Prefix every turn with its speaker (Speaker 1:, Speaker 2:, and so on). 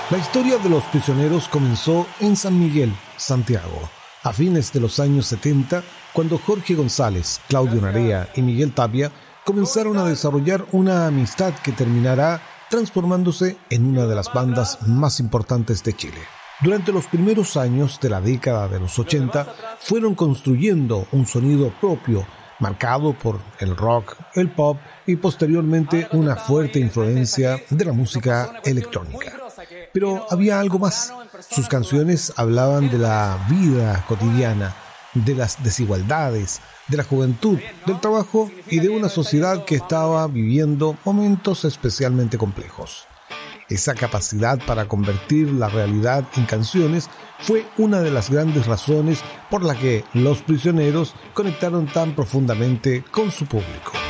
Speaker 1: La historia de Los Prisioneros comenzó en San Miguel, Santiago, a fines de los años 70, cuando Jorge González, Claudio Narea y Miguel Tapia comenzaron a desarrollar una amistad que terminará transformándose en una de las bandas más importantes de Chile. Durante los primeros años de la década de los 80, fueron construyendo un sonido propio, marcado por el rock, el pop y posteriormente una fuerte influencia de la música electrónica. Pero había algo más. Sus canciones hablaban de la vida cotidiana, de las desigualdades, de la juventud, del trabajo y de una sociedad que estaba viviendo momentos especialmente complejos. Esa capacidad para convertir la realidad en canciones fue una de las grandes razones por la que Los Prisioneros conectaron tan profundamente con su público.